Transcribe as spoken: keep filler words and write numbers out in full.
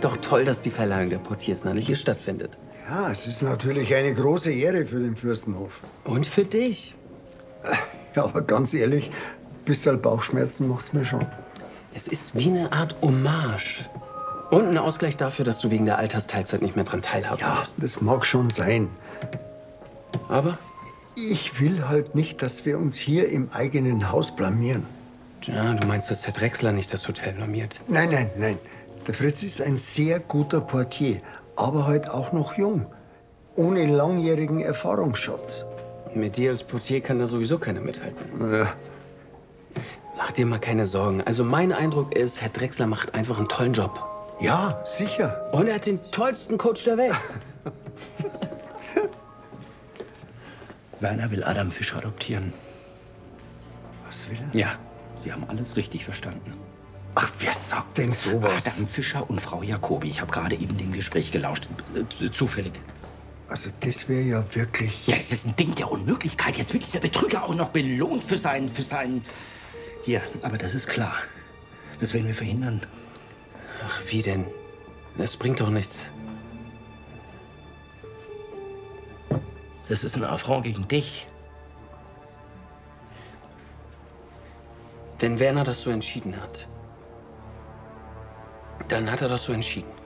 doch toll, dass die Verleihung der Portiersnadel hier stattfindet. Ja, es ist natürlich eine große Ehre für den Fürstenhof. Und für dich. Ja, aber ganz ehrlich, ein bisschen Bauchschmerzen macht's mir schon. Es ist wie eine Art Hommage. Und ein Ausgleich dafür, dass du wegen der Altersteilzeit nicht mehr dran teilhaben Ja, darfst. das mag schon sein. Aber? Ich will halt nicht, dass wir uns hier im eigenen Haus blamieren. Ja, du meinst, dass Herr Drechsler nicht das Hotel blamiert? Nein, nein, nein. Der Fritz ist ein sehr guter Portier, aber halt auch noch jung. Ohne langjährigen Erfahrungsschatz. Mit dir als Portier kann da sowieso keiner mithalten. Ja. Mach dir mal keine Sorgen. Also mein Eindruck ist, Herr Drechsler macht einfach einen tollen Job. Ja, sicher. Und er hat den tollsten Coach der Welt. Werner will Adam Fischer adoptieren. Was will er? Ja, Sie haben alles richtig verstanden. Ach, wer sagt denn sowas? Adam Fischer und Frau Jacobi. Ich habe gerade eben dem Gespräch gelauscht. Äh, Zufällig. Also das wäre ja wirklich... Ja, das ist ein Ding der Unmöglichkeit. Jetzt wird dieser Betrüger auch noch belohnt für sein... für sein... Hier, aber das ist klar. Das werden wir verhindern. Ach, wie denn? Das bringt doch nichts. Das ist ein Affront gegen dich. Wenn Werner das so entschieden hat, dann hat er das so entschieden.